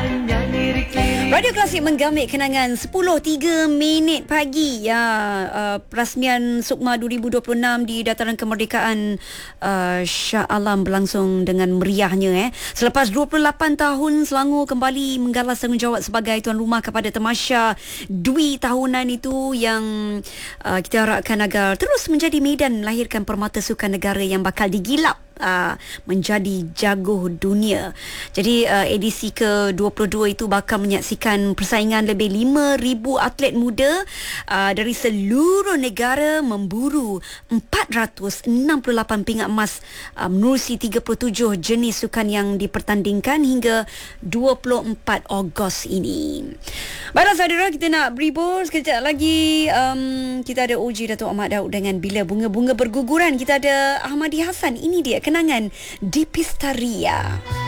Radio Klasik menggamit kenangan 10.03 minit pagi ya, perasmian Sukma 2026 di Dataran Kemerdekaan Shah Alam berlangsung dengan meriahnya. Selepas 28 tahun Selangor kembali menggalas tanggungjawab sebagai tuan rumah kepada Tamasya Dwi tahunan itu yang kita harapkan agar terus menjadi medan melahirkan permata sukan negara yang bakal digilap menjadi jaguh dunia. Jadi edisi ke-22 itu bakal menyaksikan persaingan lebih 5,000 atlet muda dari seluruh negara memburu 468 pingat emas menerusi 37 jenis sukan yang dipertandingkan hingga 24 Ogos ini. Baiklah saudara, kita nak beribur sekejap lagi. Kita ada OG Datuk Ahmad Daud dengan Bila Bunga-Bunga Berguguran. Kita ada Ahmadi Hassan. Ini dia kenangan di Pistaria.